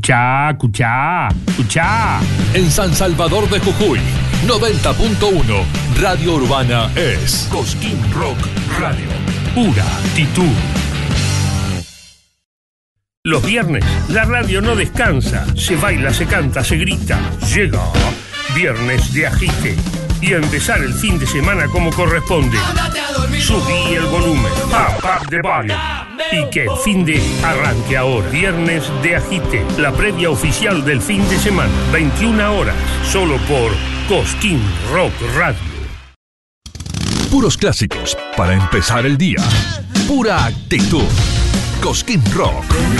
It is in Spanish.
Escuchá, escuchá, escuchá. En San Salvador de Jujuy, 90.1 Radio Urbana es Cosquín Rock Radio. Pura actitud. Los viernes, la radio no descansa. Se baila, se canta, se grita. Llega Viernes de Agite. Y a empezar el fin de semana como corresponde. Subí el volumen. Up the volume. Y que el fin de arranque ahora. Viernes de Agite. La previa oficial del fin de semana. 21 horas. Solo por Cosquín Rock Radio. Puros clásicos para empezar el día. Pura actitud. Cosquín Rock.